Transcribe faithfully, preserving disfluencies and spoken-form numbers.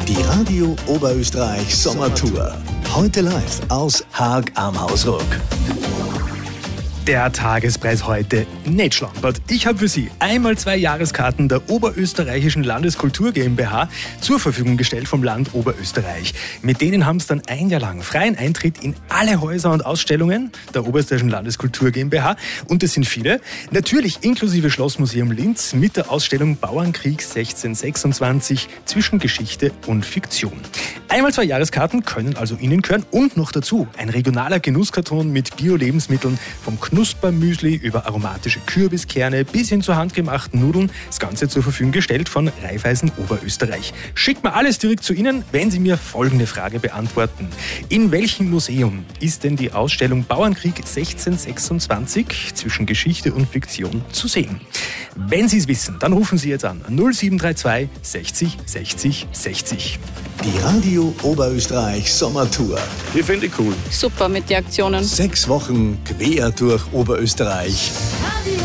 Die Radio Oberösterreich Sommertour. Heute live aus Haag am Hausruck. Der Tagespreis heute nicht schlampert. Ich habe für Sie einmal zwei Jahreskarten der Oberösterreichischen Landeskultur GmbH zur Verfügung gestellt vom Land Oberösterreich. Mit denen haben Sie dann ein Jahr lang freien Eintritt in alle Häuser und Ausstellungen der Oberösterreichischen Landeskultur GmbH. Und es sind viele. Natürlich inklusive Schlossmuseum Linz mit der Ausstellung Bauernkrieg sechzehnhundertsechsundzwanzig zwischen Geschichte und Fiktion. Einmal zwei Jahreskarten können also Ihnen gehören und noch dazu ein regionaler Genusskarton mit Bio-Lebensmitteln vom Knuspermüsli über aromatische Kürbiskerne bis hin zu handgemachten Nudeln. Das Ganze zur Verfügung gestellt von Raiffeisen Oberösterreich. Schickt mir alles direkt zu Ihnen, wenn Sie mir folgende Frage beantworten. In welchem Museum ist denn die Ausstellung Bauernkrieg sechzehnhundertsechsundzwanzig zwischen Geschichte und Fiktion zu sehen? Wenn Sie es wissen, dann rufen Sie jetzt an null sieben drei zwei sechzig sechzig sechzig. Die Radio Oberösterreich Sommertour. Die finde ich cool. Super mit den Aktionen. Sechs Wochen quer durch Oberösterreich.